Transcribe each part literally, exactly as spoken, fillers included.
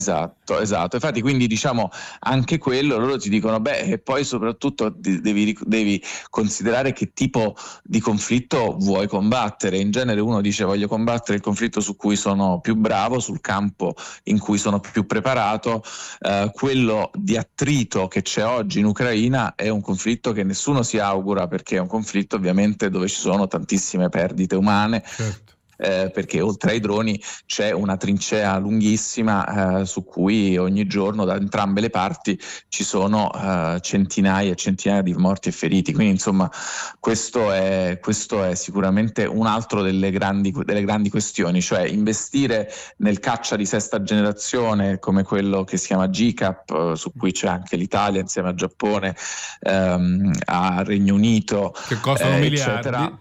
Esatto, esatto. Infatti, quindi diciamo anche quello, loro ti dicono, beh, e poi soprattutto devi, devi considerare che tipo di conflitto vuoi combattere. In genere uno dice voglio combattere il conflitto su cui sono più bravo, sul campo in cui sono più preparato. Eh, quello di attrito che c'è oggi in Ucraina è un conflitto che nessuno si augura, perché è un conflitto ovviamente dove ci sono tantissime perdite umane. Certo. Eh, perché oltre ai droni c'è una trincea lunghissima eh, su cui ogni giorno da entrambe le parti ci sono eh, centinaia e centinaia di morti e feriti. Quindi insomma questo è, questo è sicuramente un altro delle grandi, delle grandi questioni, cioè investire nel caccia di sesta generazione come quello che si chiama G CAP, eh, su cui c'è anche l'Italia insieme a Giappone, ehm, a Regno Unito, che costano eh, miliardi. eccetera.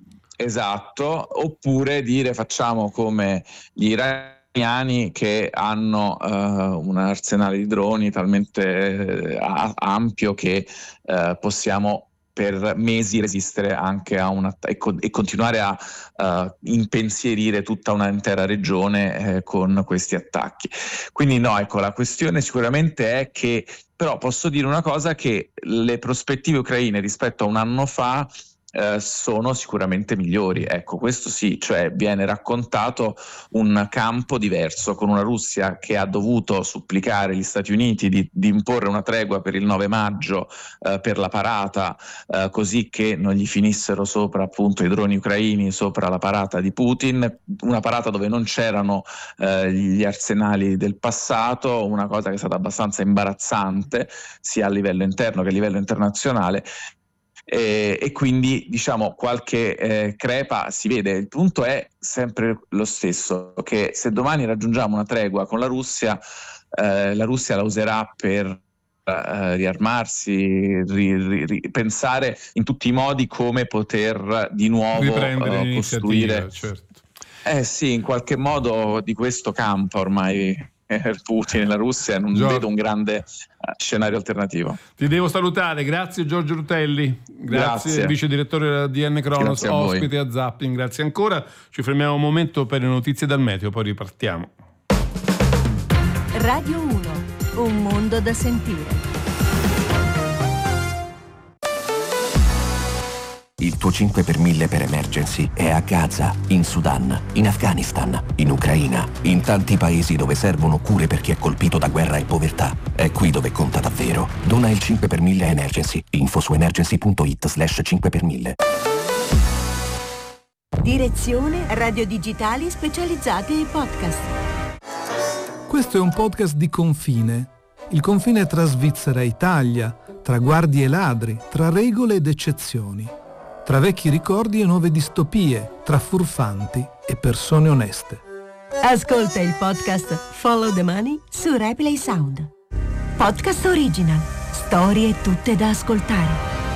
Esatto, oppure dire facciamo come gli iraniani che hanno uh, un arsenale di droni talmente uh, ampio che uh, possiamo per mesi resistere anche a un att- e, co- e continuare a uh, impensierire tutta una intera regione eh, con questi attacchi. Quindi no, ecco, la questione sicuramente è che, però posso dire una cosa, che le prospettive ucraine rispetto a un anno fa Eh, sono sicuramente migliori, ecco, questo sì, cioè viene raccontato un campo diverso, con una Russia che ha dovuto supplicare gli Stati Uniti di, di imporre una tregua per il nove maggio eh, per la parata, eh, così che non gli finissero sopra appunto i droni ucraini sopra la parata di Putin, una parata dove non c'erano eh, gli arsenali del passato, una cosa che è stata abbastanza imbarazzante sia a livello interno che a livello internazionale. E, e quindi diciamo qualche eh, crepa si vede. Il punto è sempre lo stesso, che se domani raggiungiamo una tregua con la Russia, eh, la Russia la userà per eh, riarmarsi, ri, ri, ri, pensare in tutti i modi come poter di nuovo riprendere eh, costruire. Certo. Eh sì, in qualche modo di questo campo ormai Putin e la Russia non Giorgio, vedo un grande scenario alternativo. Ti devo salutare, grazie Giorgio Rutelli, grazie, grazie. Vice direttore della D N Kronos, a ospite a Zapping, grazie ancora. Ci fermiamo un momento per le notizie dal meteo, poi ripartiamo. Radio uno, un mondo da sentire. Il tuo cinque per mille per emergency è a Gaza, in Sudan, in Afghanistan, in Ucraina, in tanti paesi dove servono cure per chi è colpito da guerra e povertà. È qui dove conta davvero. Dona il cinque per mille a Emergency. Info su emergency punto it slash cinque per mille. Direzione radio digitali specializzate in podcast. Questo è un podcast di confine. Il confine tra Svizzera e Italia, tra guardie e ladri, tra regole ed eccezioni, tra vecchi ricordi e nuove distopie, tra furfanti e persone oneste. Ascolta il podcast Follow the Money su Replay Sound. Podcast original. Storie tutte da ascoltare.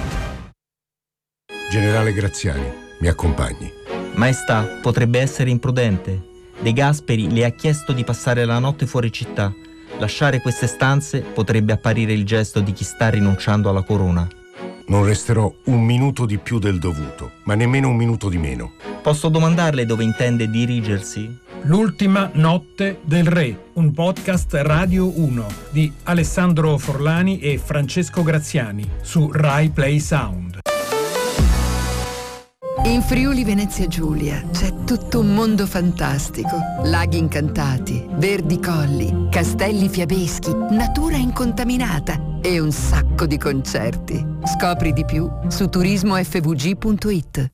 Generale Graziani, mi accompagni. Maestà, potrebbe essere imprudente. De Gasperi le ha chiesto di passare la notte fuori città. Lasciare queste stanze potrebbe apparire il gesto di chi sta rinunciando alla corona. Non resterò un minuto di più del dovuto, ma nemmeno un minuto di meno. Posso domandarle dove intende dirigersi? L'ultima notte del re, un podcast Radio uno di Alessandro Forlani e Francesco Graziani su Rai Play Sound. In Friuli Venezia Giulia c'è tutto un mondo fantastico. Laghi incantati, verdi colli, castelli fiabeschi, natura incontaminata e un sacco di concerti. Scopri di più su turismo effe vu gi punto it.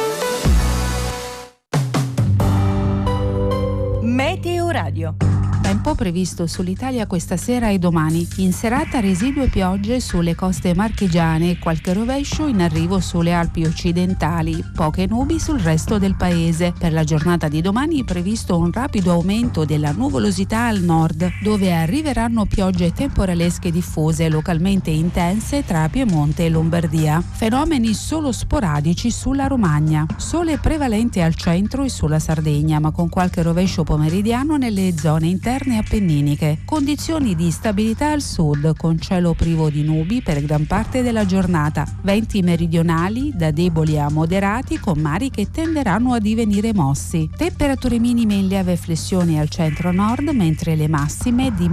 Meteo Radio. Tempo previsto sull'Italia questa sera e domani. In serata residue piogge sulle coste marchigiane e qualche rovescio in arrivo sulle Alpi occidentali, poche nubi sul resto del paese. Per la giornata di domani è previsto un rapido aumento della nuvolosità al nord, dove arriveranno piogge temporalesche diffuse localmente intense tra Piemonte e Lombardia. Fenomeni solo sporadici sulla Romagna. Sole prevalente al centro e sulla Sardegna, ma con qualche rovescio pomeridiano nelle zone interne appenniniche. Condizioni di stabilità al sud, con cielo privo di nubi per gran parte della giornata. Venti meridionali da deboli a moderati, con mari che tenderanno a divenire mossi. Temperature minime in lieve flessione al centro-nord, mentre le massime di